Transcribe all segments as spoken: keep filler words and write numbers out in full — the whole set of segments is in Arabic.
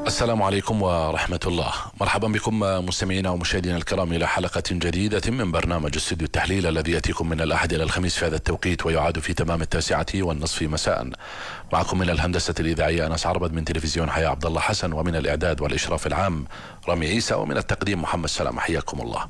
السلام عليكم ورحمة الله. مرحبا بكم مستمعينا ومشاهدينا الكرام إلى حلقة جديدة من برنامج استوديو التحليل الذي يأتيكم من الأحد إلى الخميس في هذا التوقيت ويعاد في تمام التاسعة والنصف مساء. معكم من الهندسة الإذاعية أنس عربد، من تلفزيون حياة عبد الله حسن، ومن الإعداد والإشراف العام رامي عيسى، ومن التقديم محمد سلام. حياكم الله.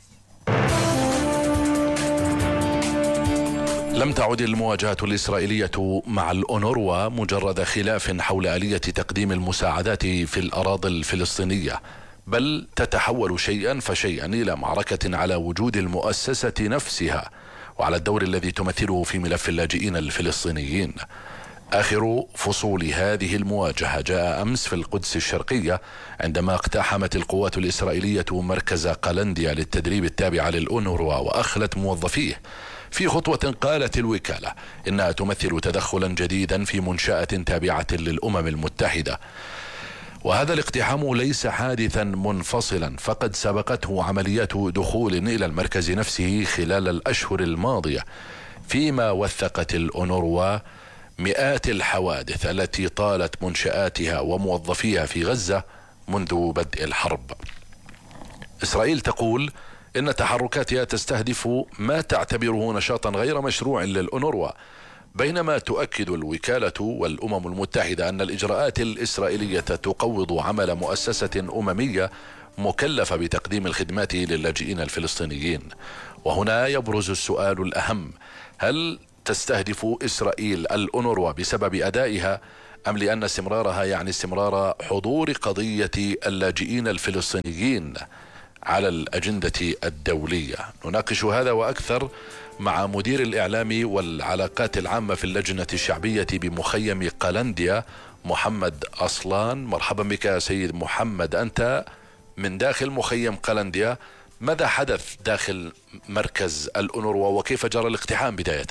لم تعد المواجهة الإسرائيلية مع الأونروا مجرد خلاف حول آلية تقديم المساعدات في الأراضي الفلسطينية، بل تتحول شيئا فشيئا إلى معركة على وجود المؤسسة نفسها وعلى الدور الذي تمثله في ملف اللاجئين الفلسطينيين. آخر فصول هذه المواجهة جاء أمس في القدس الشرقية، عندما اقتحمت القوات الإسرائيلية مركز قلنديا للتدريب التابع للأونروا وأخلت موظفيه، في خطوة قالت الوكالة إنها تمثل تدخلا جديدا في منشأة تابعة للأمم المتحدة. وهذا الاقتحام ليس حادثا منفصلا، فقد سبقته عمليات دخول إلى المركز نفسه خلال الأشهر الماضية، فيما وثقت الأونروا مئات الحوادث التي طالت منشآتها وموظفيها في غزة منذ بدء الحرب. إسرائيل تقول إن تحركاتها تستهدف ما تعتبره نشاطا غير مشروع للأونروا، بينما تؤكد الوكالة والأمم المتحدة أن الإجراءات الإسرائيلية تقوض عمل مؤسسة أممية مكلفة بتقديم الخدمات للاجئين الفلسطينيين. وهنا يبرز السؤال الأهم: هل تستهدف إسرائيل الأونروا بسبب أدائها، أم لأن استمرارها يعني استمرار حضور قضية اللاجئين الفلسطينيين على الأجندة الدولية؟ نناقش هذا وأكثر مع مدير الإعلام والعلاقات العامة في اللجنة الشعبية بمخيم قلنديا، محمد أصلان. مرحبا بك سيد محمد. أنت من داخل مخيم قلنديا، ماذا حدث داخل مركز الأونروا وكيف جرى الاقتحام بداية؟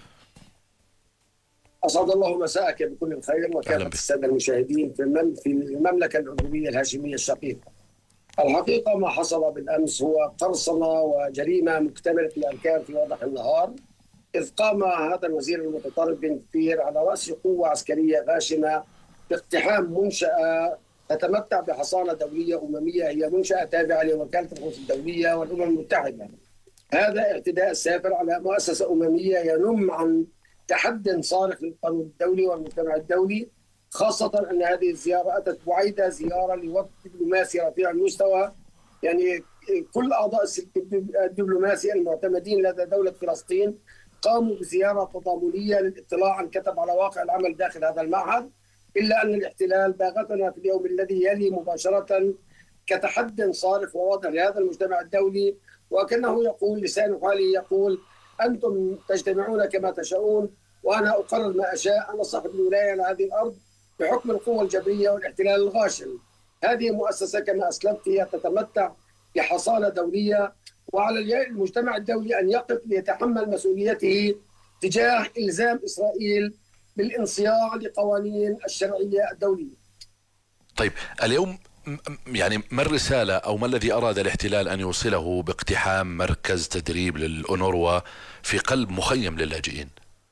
أسعد الله مساءك بكل الخير وكافة السادة المشاهدين في المملكة الأردنية الهاشمية الشقيقة. الحقيقة ما حصل بالأمس هو قرصنة وجريمة مكتملة الأركان في وضح النهار، إذ قام هذا الوزير المتطرف بن كفير على رأس قوة عسكرية غاشمة باقتحام منشأة تتمتع بحصانة دولية أممية، هي منشأة تابعة لوكالة الغوث الدولية والأمم المتحدة. هذا اعتداء سافر على مؤسسة أممية ينم عن تحد صارخ للقانون الدولي والمجتمع الدولي، خاصة أن هذه الزيارة أتت بعيدة زيارة لوفد دبلوماسي رفيع المستوى. يعني كل أعضاء السلك الدبلوماسي المعتمدين لدى دولة فلسطين قاموا بزيارة تضامنية للاطلاع عن كتب على واقع العمل داخل هذا المعهد، إلا أن الاحتلال باغتنا في اليوم الذي يلي مباشرة كتحد صارخ وواضح لهذا المجتمع الدولي، وكأنه يقول لسان حاله يقول: أنتم تجتمعون كما تشاءون وأنا أقرر ما أشاء، أنا صاحب الولاية على هذه الأرض بحكم القوة الجبرية والاحتلال الغاشم. هذه مؤسسة كما أسلمت هي تتمتع بحصانة دولية، وعلى المجتمع الدولي أن يقف ليتحمل مسؤوليته تجاه إلزام إسرائيل بالانصياع لقوانين الشرعية الدولية. طيب، اليوم يعني ما الرسالة أو ما الذي أراد الاحتلال أن يوصله باقتحام مركز تدريب للأونروا في قلب مخيم للاجئين؟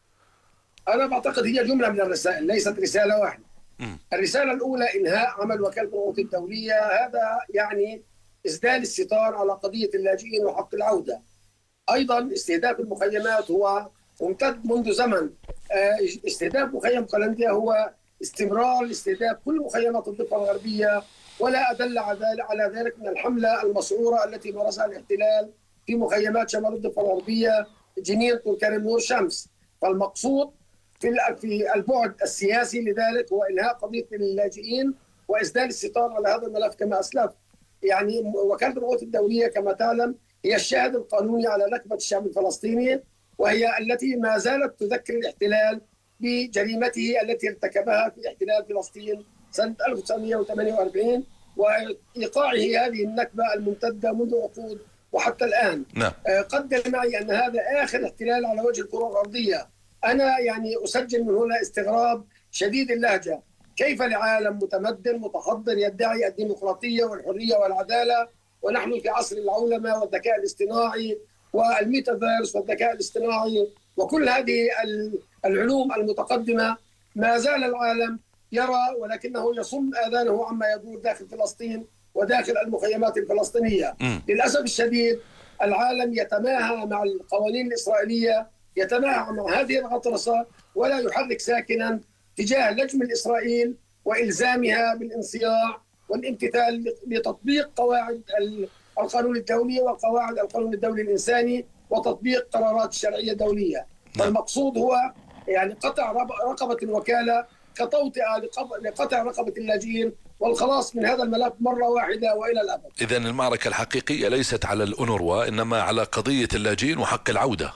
أنا بعتقد هي جملة من الرسائل، ليست رسالة واحدة. م. الرسالة الأولى إنهاء عمل وكالة الغوث الدولية، هذا يعني إسدال الستار على قضية اللاجئين وحق العودة. أيضا استهداف المخيمات هو ممتد منذ زمن. استهداف مخيم قلنديا هو استمرار لاستهداف كل مخيمات الضفة الغربية، ولا أدل على ذلك من الحملة المسعورة التي مارسها الاحتلال في مخيمات شمال الضفة الغربية، جنين، طول كرم، نور شمس. فالمقصود في في البعد السياسي لذلك هو إنهاء قضية اللاجئين وإسدال الستار على هذا الملف كما أسلف. يعني وكالة الغوث الدولية كما تعلم هي الشاهد القانوني على نكبة الشعب الفلسطيني، وهي التي ما زالت تذكر الاحتلال بجريمته التي ارتكبها في احتلال فلسطين سنة ألف وتسعمئة وثمانية وأربعين وإيقاعه هذه النكبة الممتدة منذ عقود وحتى الآن. نعم. قدر معي أن هذا آخر احتلال على وجه الكرة الأرضية. أنا يعني أسجل من هنا استغراب شديد اللهجة، كيف لعالم متمدن متحضر يدعي الديمقراطية والحرية والعدالة ونحن في عصر العولمة والذكاء الاصطناعي والميتافيرس والذكاء الاصطناعي وكل هذه العلوم المتقدمة، ما زال العالم يرى ولكنه يصم آذانه عما يدور داخل فلسطين وداخل المخيمات الفلسطينية. م. للأسف الشديد العالم يتماهى مع القوانين الإسرائيلية، يتماهى مع هذه الغطرسة، ولا يحرك ساكنا تجاه لجم إسرائيل وإلزامها بالانصياع والامتثال لتطبيق قواعد القانون الدولي وقواعد القانون الدولي الإنساني وتطبيق قرارات الشرعية الدولية. فالمقصود هو يعني قطع رقبة الوكالة كتوطئة لقطع رقبة اللاجئين والخلاص من هذا الملف مرة واحدة وإلى الأبد. إذن المعركة الحقيقية ليست على الأونروا إنما على قضية اللاجئين وحق العودة.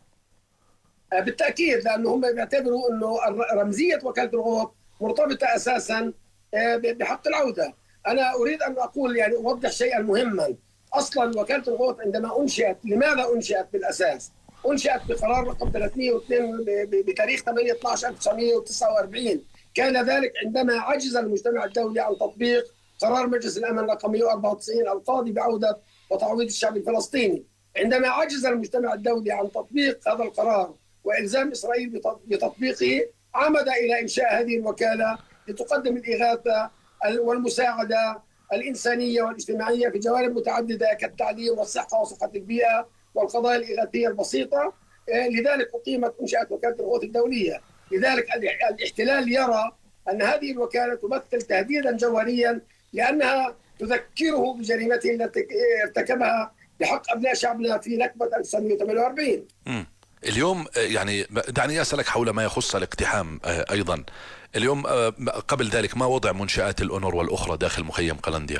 بالتأكيد، لأنه هم بيعتبروا أنه رمزية وكالة الغوث مرتبطة أساسا بحق العودة. أنا أريد أن أقول يعني أوضح شيئا مهما. أصلا وكالة الغوث عندما أنشئت، لماذا أنشئت بالأساس؟ أنشئت بقرار رقم ثلاثمئة واثنين بتاريخ ثمانية عشر ألف وتسعمئة وتسعة وأربعين. كان ذلك عندما عجز المجتمع الدولي عن تطبيق قرار مجلس الأمن رقم مئة وأربعة وتسعين القاضي بعودة وتعويض الشعب الفلسطيني. عندما عجز المجتمع الدولي عن تطبيق هذا القرار وإلزام إسرائيل بتطبيقه، عمد إلى إنشاء هذه الوكالة لتقدم الإغاثة والمساعدة الإنسانية والاجتماعية في جوانب متعددة كالتعليم والصحة وصحة البيئة والقضايا الإغاثية البسيطة. لذلك أقيمت إنشاء وكالة الغوث الدولية. لذلك الاحتلال يرى أن هذه الوكالة تمثل تهديدا جوهريا، لأنها تذكره بجريمته التي ارتكبها بحق أبناء شعبنا في نكبة ألف وتسعمئة وثمانية وأربعين. اليوم يعني دعني أسألك حول ما يخص الاقتحام أيضا. اليوم قبل ذلك ما وضع منشآت الأونروا الأخرى داخل مخيم قلنديا؟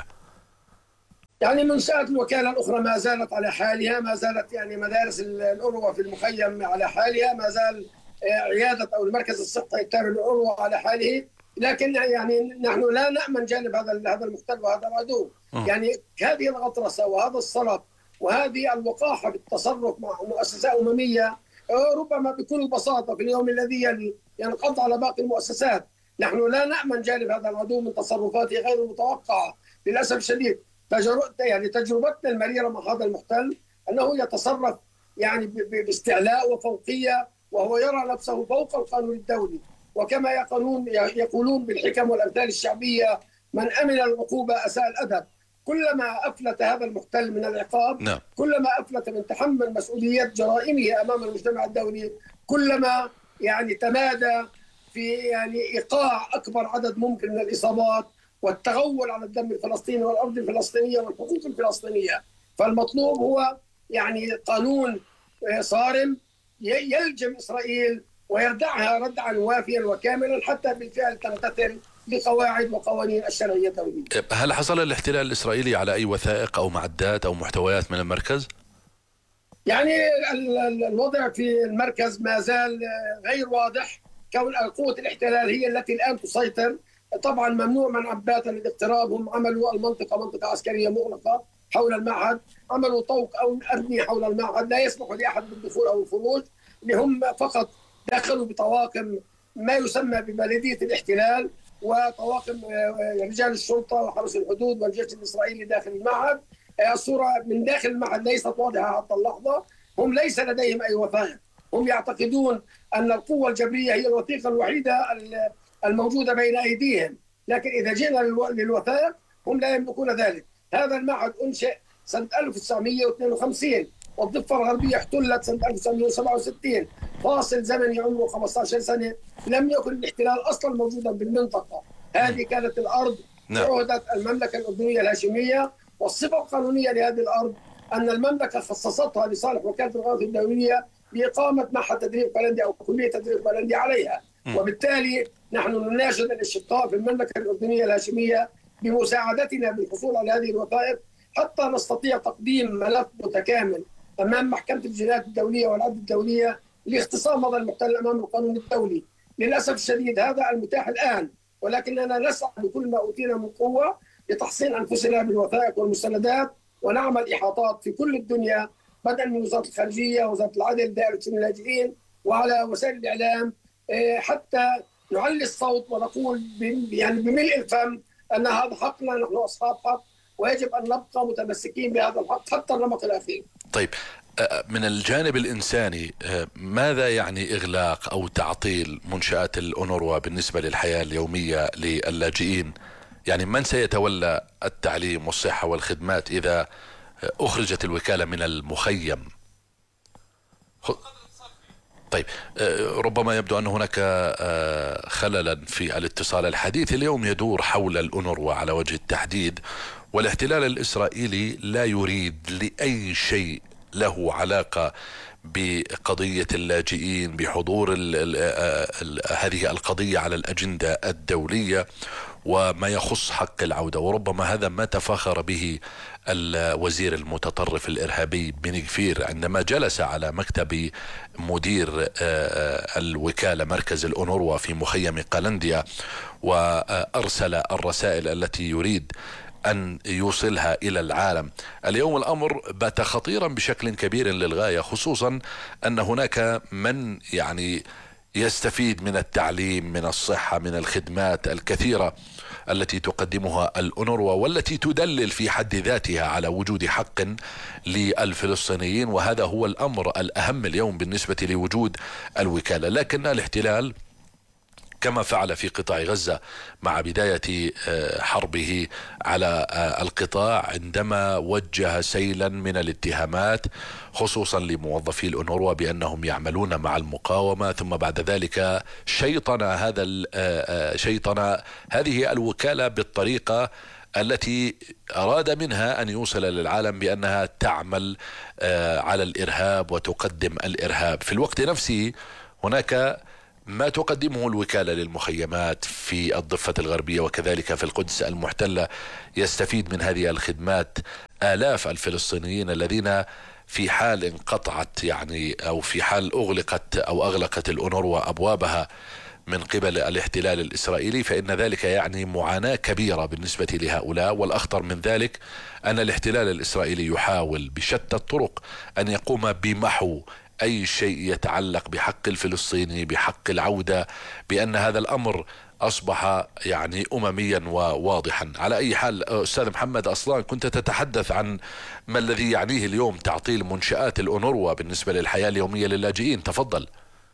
يعني منشآت الوكالة الأخرى ما زالت على حالها، ما زالت يعني مدارس الأونروا في المخيم على حالها، ما زال عيادة أو المركز الصحي التابع للأونروا على حاله. لكن يعني نحن لا نأمن جانب هذا هذا المحتل وهذا العدو. يعني هذه الغطرسة وهذا الصلب وهذه الوقاحة في التصرف مع مؤسسات أممية ربما بكل بساطة في اليوم الذي يلي ينقض على باقي المؤسسات. نحن لا نأمن جانب هذا العدو من تصرفاته غير المتوقعة للأسف الشديد. يعني تجربتنا المريرة مع هذا المحتل أنه يتصرف يعني باستعلاء وفوقية، وهو يرى نفسه فوق القانون الدولي. وكما يقولون يقولون بالحكم والأمثال الشعبية: من أمن العقوبة أساء الأدب. كلما أفلت هذا المحتل من العقاب، نعم. كلما أفلت من تحمل مسؤولية جرائمه أمام المجتمع الدولي، كلما يعني تمادى في يعني إيقاع أكبر عدد ممكن من الإصابات والتغول على الدم الفلسطيني والأرض الفلسطينية والحقوق الفلسطينية. فالمطلوب هو يعني قانون صارم يلجم إسرائيل ويردعها ردعا وافيا وكاملا حتى بالفعل تمتثل لقواعد وقوانين الشرعية الدولية. هل حصل الاحتلال الإسرائيلي على أي وثائق أو معدات أو محتويات من المركز؟ يعني الوضع في المركز ما زال غير واضح، كون قوة الاحتلال هي التي الآن تسيطر. طبعا ممنوع من عباتا الاقتراب. هم عملوا المنطقة منطقة عسكرية مغلقة حول المعهد، عملوا طوق أو أبنية حول المعهد لا يسمح لأحد بالدخول أو الخروج، اللي هم فقط دخلوا بطواقم ما يسمى ببلدية الاحتلال وطواقم رجال الشرطة وحرس الحدود والجيش الإسرائيلي داخل المعهد. الصورة من داخل المعهد ليست واضحة حتى اللحظة. هم ليس لديهم أي وثائق. هم يعتقدون أن القوة الجبرية هي الوثيقة الوحيدة الموجودة بين أيديهم، لكن إذا جئنا للوثائق هم لا يملكون ذلك. هذا المعهد أنشئ سنة ألف وتسعمئة واثنين وخمسين والضفة الغربية احتلت سنة ألف وتسعمئة وسبعة وستين. فاصل زمني عمره خمسة عشر سنة. لم يكن الاحتلال أصلا موجودا بالمنطقة. هذه كانت الأرض بعهدة المملكة الأردنية الهاشمية، والصفة القانونية لهذه الأرض أن المملكة خصصتها لصالح وكالة الغوث الدولية بإقامة معهد تدريب قلندي أو كلية تدريب قلندي عليها. وبالتالي نحن نناشد الأشقاء في المملكة الأردنية الهاشمية بمساعدتنا بالحصول على هذه الوثائق حتى نستطيع تقديم ملف متكامل أمام محكمة الجنايات الدولية والعدل الدولية لاختصام هذا المحتل أمام القانون الدولي. للأسف الشديد هذا المتاح الآن، ولكننا نسعى بكل ما أوتينا من قوة لتحصين أنفسنا بالوثائق والمستندات، ونعمل إحاطات في كل الدنيا بدءا من وزارة الخارجية، وزارة العدل، دائرة شؤون اللاجئين، وعلى وسائل الإعلام، حتى نعلي الصوت ونقول يعني بملء الفم أن هذا حقنا، نحن أصحاب حق ويجب أن نبقى متمسكين بهذا الحق حتى الرمق الأخير. طيب من الجانب الإنساني ماذا يعني إغلاق أو تعطيل منشآت الأونروا بالنسبة للحياة اليومية للاجئين؟ يعني من سيتولى التعليم والصحة والخدمات إذا أخرجت الوكالة من المخيم؟ طيب، ربما يبدو أن هناك خللا في الاتصال. الحديث اليوم يدور حول الأونروا على وجه التحديد، والاحتلال الإسرائيلي لا يريد لأي شيء له علاقة بقضية اللاجئين، بحضور ال ال ال هذه القضية على الأجندة الدولية وما يخص حق العودة. وربما هذا ما تفاخر به الوزير المتطرف الإرهابي بن غفير عندما جلس على مكتب مدير الوكالة مركز الأونروا في مخيم قلنديا، وأرسل الرسائل التي يريد أن يوصلها إلى العالم. اليوم الأمر بات خطيرا بشكل كبير للغاية، خصوصا أن هناك من يعني يستفيد من التعليم، من الصحة، من الخدمات الكثيرة التي تقدمها الأونروا، والتي تدلل في حد ذاتها على وجود حق للفلسطينيين، وهذا هو الأمر الأهم اليوم بالنسبة لوجود الوكالة. لكن الاحتلال كما فعل في قطاع غزة مع بداية حربه على القطاع، عندما وجه سيلا من الاتهامات خصوصا لموظفي الأونروا بأنهم يعملون مع المقاومة، ثم بعد ذلك شيطن هذا شيطن هذه الوكالة بالطريقة التي أراد منها أن يوصل للعالم بأنها تعمل على الإرهاب وتقدم الإرهاب. في الوقت نفسه هناك ما تقدمه الوكالة للمخيمات في الضفة الغربية وكذلك في القدس المحتلة. يستفيد من هذه الخدمات آلاف الفلسطينيين الذين في حال انقطعت يعني أو في حال أغلقت أو أغلقت الأونروا أبوابها من قبل الاحتلال الإسرائيلي، فإن ذلك يعني معاناة كبيرة بالنسبة لهؤلاء. والأخطر من ذلك أن الاحتلال الإسرائيلي يحاول بشتى الطرق أن يقوم بمحو أي شيء يتعلق بحق الفلسطيني، بحق العودة، بأن هذا الأمر أصبح يعني أمميا وواضحا. على أي حال أستاذ محمد أصلان، كنت تتحدث عن ما الذي يعنيه اليوم تعطيل منشآت الأونروا بالنسبة للحياة اليومية للاجئين. تفضل.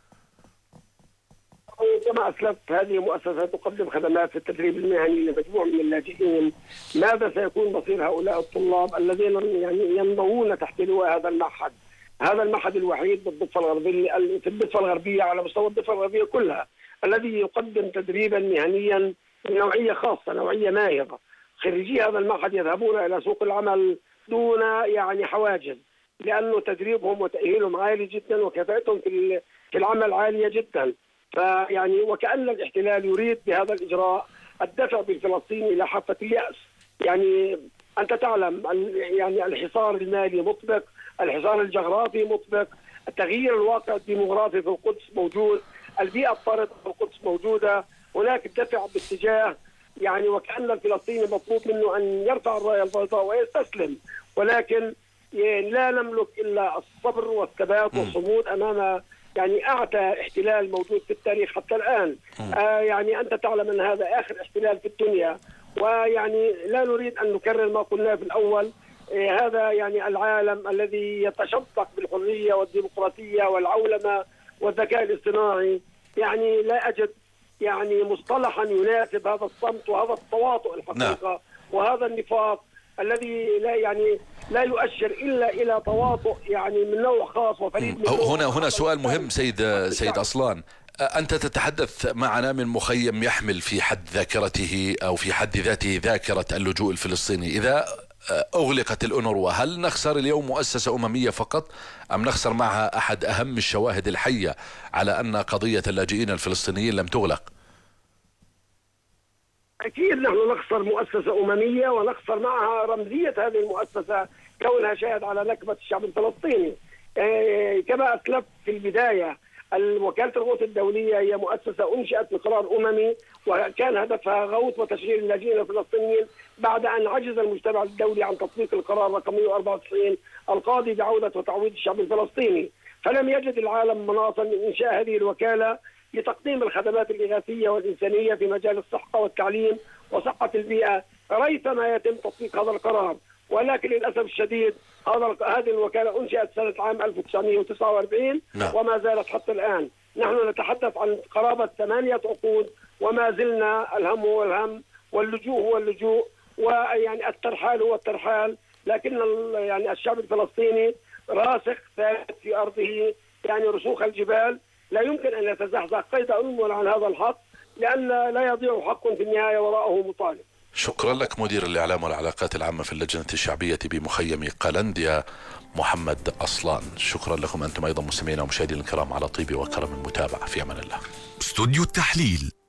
كما أسلفت، هذه مؤسسة تقدم خدمات في التدريب المهني لمجموعة من اللاجئين. ماذا سيكون مصير هؤلاء الطلاب الذين يعني ينضوون تحت لواء هذا المعهد؟ هذا المعهد الوحيد بالضفة الغربية في الضفة الغربية على مستوى الضفة الغربية كلها الذي يقدم تدريبا مهنيا من نوعية خاصة، نوعية ماهرة. خريجي هذا المعهد يذهبون إلى سوق العمل دون يعني حواجز، لأنه تدريبهم وتأهيلهم عالي جدا وكفاءتهم في في العمل عالية جدا. فيعني وكأن الاحتلال يريد بهذا الإجراء الدفع بالفلسطيني إلى حافة اليأس. يعني أنت تعلم يعني الحصار المالي مطبق، الحصار الجغرافي مطبق، التغيير الواقع الديموغرافي في القدس موجود، البيئة الطاردة في القدس موجودة، هناك الدفع باتجاه يعني وكأن الفلسطيني مطلوب منه أن يرفع الراية البيضاء ويستسلم، ولكن لا نملك إلا الصبر والثبات والصمود أمام يعني أعتى احتلال موجود في التاريخ حتى الآن. آه يعني أنت تعلم أن هذا آخر احتلال في الدنيا، ويعني لا نريد أن نكرر ما قلناه في الأول. آه هذا يعني العالم الذي يتشبث بالحرية والديمقراطية والعولمة والذكاء الاصطناعي، يعني لا أجد يعني مصطلحا يناسب هذا الصمت وهذا التواطؤ الحقيقة. نعم. وهذا النفاق الذي لا يعني لا يؤشر الا الى تواطؤ يعني من نوع خاص وفريد من نوع. هنا هنا سؤال مهم سيد سيد أصلان، أنت تتحدث معنا من مخيم يحمل في حد ذاكرته أو في حد ذاته ذاكرة اللجوء الفلسطيني. إذا أغلقت الأونروا هل نخسر اليوم مؤسسة أممية فقط، أم نخسر معها أحد أهم الشواهد الحية على أن قضية اللاجئين الفلسطينيين لم تغلق؟ أكيد نحن نخسر مؤسسة أممية، ونخسر معها رمزية هذه المؤسسة كونها شاهد على نكبة الشعب الفلسطيني. كما أسلفت في البداية، وكالة الغوث الدولية هي مؤسسة أنشئت بقرار أممي، وكان هدفها غوث وتشغيل اللاجئين الفلسطينيين بعد أن عجز المجتمع الدولي عن تطبيق القرار رقم مئة وأربعة وتسعين القاضي بعودة وتعويض الشعب الفلسطيني. فلم يجد العالم مناصا من إنشاء هذه الوكالة لتقديم الخدمات الإغاثية والإنسانية في مجال الصحة والتعليم وصحة البيئة ريثما يتم تطبيق هذا القرار. ولكن للأسف الشديد هذا هذه الوكالة أنشئت سنة عام ألف وتسعمئة وتسعة وأربعين نعم. وما زالت حتى الآن. نحن نتحدث عن قرابة ثمانية عقود وما زلنا الهم هو الهم واللجوء هو اللجوء ويعني الترحال هو الترحال، لكن يعني الشعب الفلسطيني راسخ ثابت في أرضه يعني رسوخ الجبال، لا يمكن أن يتزحزح قيد أنمل عن هذا الحق، لأن لا يضيع حق في النهاية وراءه مطالب. شكرا لك مدير الإعلام والعلاقات العامة في اللجنة الشعبية بمخيم قلنديا محمد أصلان. شكرا لكم أنتم أيضا مستمعينا ومشاهدينا الكرام على طيب وكرم المتابعة. في أمان الله. استوديو التحليل.